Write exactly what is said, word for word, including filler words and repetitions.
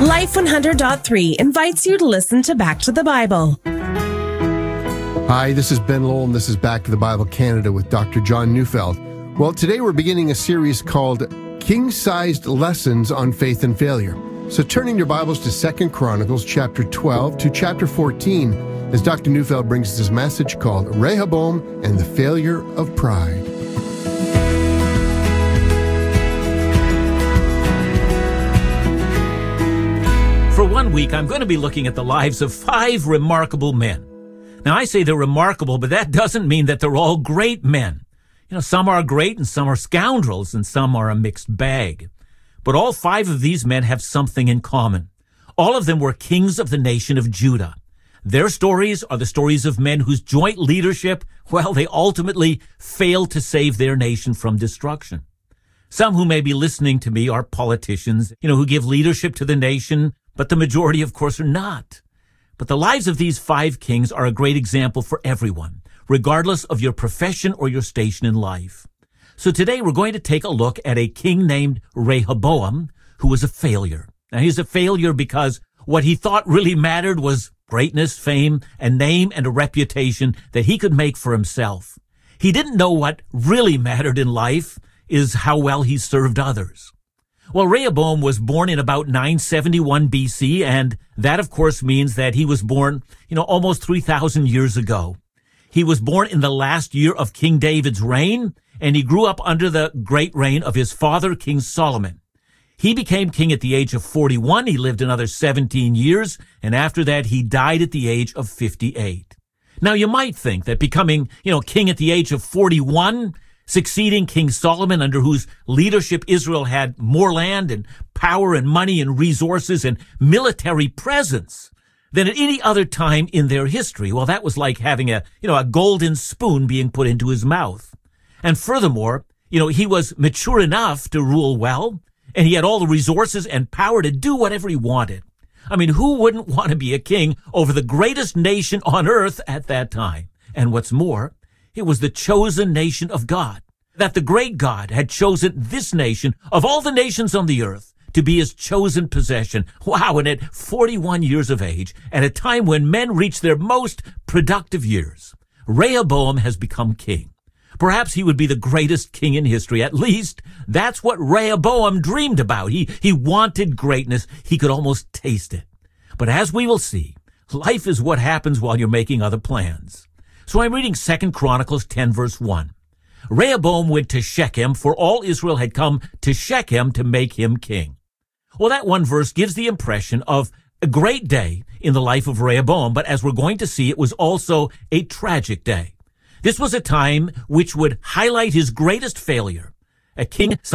Life one hundred point three invites you to listen to Back to the Bible. Hi, this is Ben Lowell, and this is Back to the Bible Canada with Doctor John Neufeld. Well, today we're beginning a series called King-Sized Lessons on Faith and Failure. So turning your Bibles to Second Chronicles chapter twelve to chapter fourteen as Doctor Neufeld brings us his message called Rehoboam and the Failure of Pride. For one week, I'm going to be looking at the lives of five remarkable men. Now, I say they're remarkable, but that doesn't mean that they're all great men. You know, some are great and some are scoundrels and some are a mixed bag. But all five of these men have something in common. All of them were kings of the nation of Judah. Their stories are the stories of men whose joint leadership, well, they ultimately failed to save their nation from destruction. Some who may be listening to me are politicians, you know, who give leadership to the nation, but the majority, of course, are not. But the lives of these five kings are a great example for everyone, regardless of your profession or your station in life. So today we're going to take a look at a king named Rehoboam, who was a failure. Now, he's a failure because what he thought really mattered was greatness, fame, a name, and a reputation that he could make for himself. He didn't know what really mattered in life is how well he served others. Well, Rehoboam was born in about nine seventy-one B C, and that, of course, means that he was born, you know, almost three thousand years ago. He was born in the last year of King David's reign, and he grew up under the great reign of his father, King Solomon. He became king at the age of forty-one. He lived another seventeen years, and after that, he died at the age of fifty-eight. Now, you might think that becoming, you know, king at the age of forty-one, succeeding King Solomon, under whose leadership Israel had more land and power and money and resources and military presence than at any other time in their history. Well, that was like having a, you know, a golden spoon being put into his mouth. And furthermore, you know, he was mature enough to rule well, and he had all the resources and power to do whatever he wanted. I mean, who wouldn't want to be a king over the greatest nation on earth at that time? And what's more, it was the chosen nation of God, that the great God had chosen this nation of all the nations on the earth to be his chosen possession. Wow, and at forty-one years of age, at a time when men reach their most productive years, Rehoboam has become king. Perhaps he would be the greatest king in history. At least that's what Rehoboam dreamed about. He, he wanted greatness. He could almost taste it. But as we will see, life is what happens while you're making other plans. So I'm reading Second Chronicles ten, verse one. Rehoboam went to Shechem, for all Israel had come to Shechem to make him king. Well, that one verse gives the impression of a great day in the life of Rehoboam, but as we're going to see, it was also a tragic day. This was a time which would highlight his greatest failure, a king